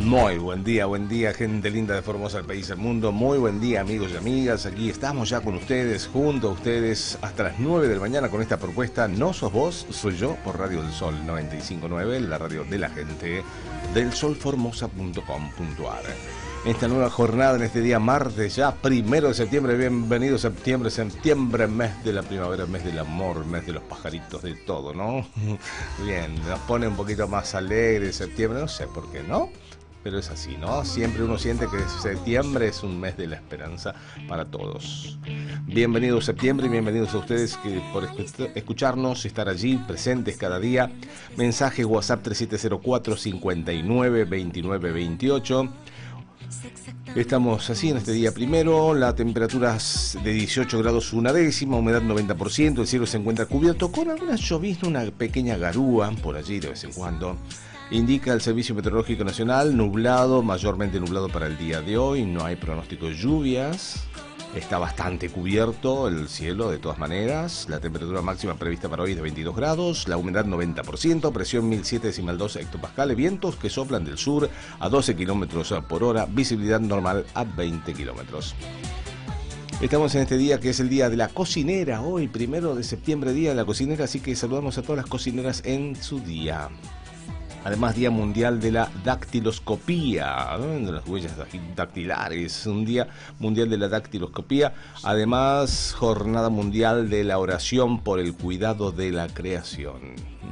Muy buen día, gente linda de Formosa, el país del mundo. Muy buen día, amigos y amigas. Aquí estamos ya con ustedes, junto a ustedes, hasta las 9 de la mañana con esta propuesta. No sos vos, soy yo, por Radio del Sol 95.9, la radio de la gente, del solformosa.com.ar. Esta nueva jornada, en este día martes, ya 1 de septiembre. Bienvenido septiembre, mes de la primavera, mes del amor, mes de los pajaritos, de todo, ¿no? Bien, nos pone un poquito más alegre septiembre, no sé por qué, ¿no? Pero es así, ¿no? Siempre uno siente que septiembre es un mes de la esperanza para todos. Bienvenidos septiembre y bienvenidos a ustedes que por escucharnos, estar allí presentes cada día. Mensaje WhatsApp 3704 59 29 28. Estamos así en este día primero, la temperatura es de 18 grados una décima, humedad 90%, el cielo se encuentra cubierto con alguna llovizna, una pequeña garúa por allí de vez en cuando. Indica el Servicio Meteorológico Nacional, nublado, mayormente nublado para el día de hoy, no hay pronóstico de lluvias. Está bastante cubierto el cielo de todas maneras. La temperatura máxima prevista para hoy es de 22 grados, la humedad 90%, presión 1007,2 hectopascales, vientos que soplan del sur a 12 kilómetros por hora, visibilidad normal a 20 kilómetros. Estamos en este día que es el día de la cocinera, hoy 1 de septiembre, día de la cocinera, así que saludamos a todas las cocineras en su día. Además, Día Mundial de la Dactiloscopía, ¿no? De las huellas dactilares, un Día Mundial de la Dactiloscopía. Además, Jornada Mundial de la Oración por el Cuidado de la Creación.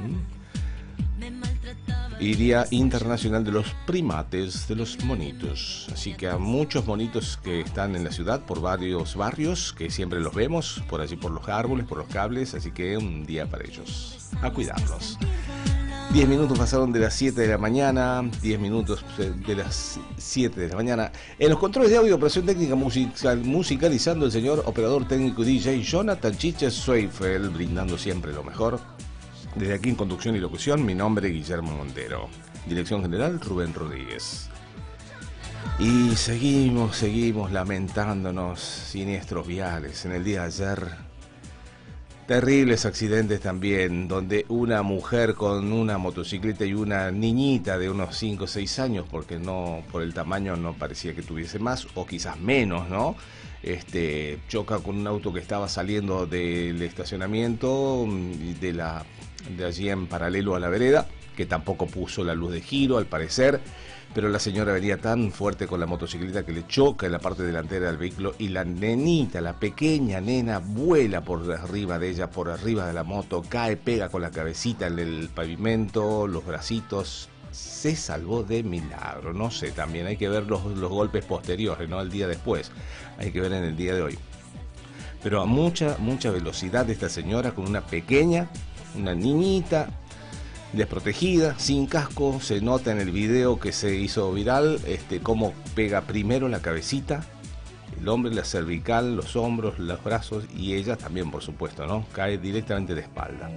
Y Día Internacional de los Primates, de los monitos. Así que a muchos monitos que están en la ciudad, por varios barrios, que siempre los vemos, por allí por los árboles, por los cables, así que un día para ellos, a cuidarlos. 10 minutos pasaron de las 7 de la mañana, 10 minutos de las 7 de la mañana. En los controles de audio, operación técnica musicalizando el señor operador técnico DJ Jonathan Chiches Zweifel, brindando siempre lo mejor. Desde aquí en conducción y locución, mi nombre es Guillermo Montero. Dirección general, Rubén Rodríguez. Y seguimos lamentándonos, siniestros viales. En el día de ayer, terribles accidentes también, donde una mujer con una motocicleta y una niñita de unos 5 o 6 años, porque no, por el tamaño no parecía que tuviese más, o quizás menos, ¿no? Choca con un auto que estaba saliendo del estacionamiento de allí en paralelo a la vereda, que tampoco puso la luz de giro al parecer, pero la señora venía tan fuerte con la motocicleta que le choca en la parte delantera del vehículo y la nenita, la pequeña nena, vuela por arriba de ella, por arriba de la moto, cae, pega con la cabecita en el pavimento, los bracitos. Se salvó de milagro, no sé, también hay que ver los golpes posteriores, no el día después, hay que ver en el día de hoy. Pero a mucha velocidad esta señora con una niñita, desprotegida, sin casco. Se nota en el video que se hizo viral cómo pega primero la cabecita, el hombre, la cervical, los hombros, los brazos, y ella también, por supuesto, ¿no? Cae directamente de espalda.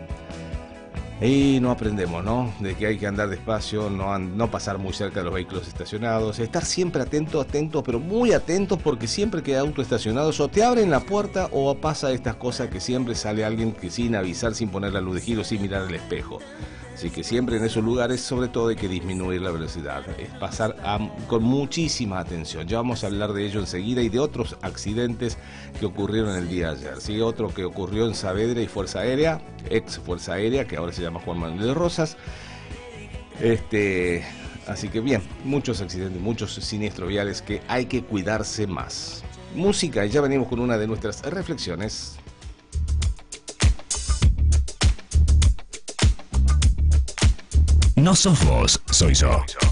Y no aprendemos, ¿no? De que hay que andar despacio, no pasar muy cerca de los vehículos estacionados, estar siempre atentos, pero muy atentos, porque siempre que hay auto estacionados o te abren la puerta o pasa estas cosas que siempre sale alguien que sin avisar, sin poner la luz de giro, sin mirar el espejo. Así que siempre en esos lugares, sobre todo, hay que disminuir la velocidad, es pasar con muchísima atención. Ya vamos a hablar de ello enseguida y de otros accidentes que ocurrieron el día de ayer. ¿Sí? Otro que ocurrió en Saavedra y Fuerza Aérea, ex Fuerza Aérea, que ahora se llama Juan Manuel de Rosas. Así que bien, muchos accidentes, muchos siniestros viales que hay que cuidarse más. Música, y ya venimos con una de nuestras reflexiones. No sos vos, soy yo.